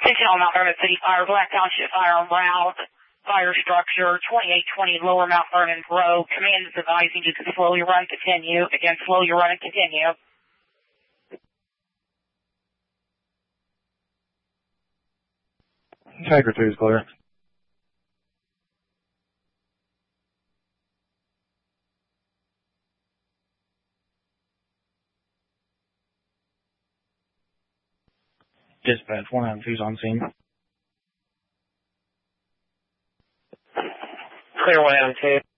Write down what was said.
Attention all Mount Vernon City Fire, Black Township Fire around fire structure, 2820 Lower Mount Vernon Road. Command is advising you to slow your run, continue. Again, slow your run and continue. Tiger 2 is clear. Dispatch 192's on scene. Clear 192.